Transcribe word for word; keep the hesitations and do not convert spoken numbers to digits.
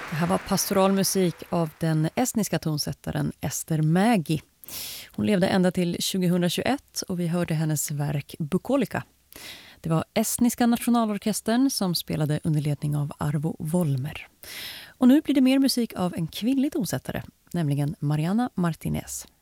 Det här var pastoralmusik av den estniska tonsättaren Ester Mägi. Hon levde ända till tjugohundratjugoett och vi hörde hennes verk Bukolika. Det var Estniska nationalorkestern som spelade under ledning av Arvo Volmer. Och nu blir det mer musik av en kvinnlig tonsättare, nämligen Mariana Martinez.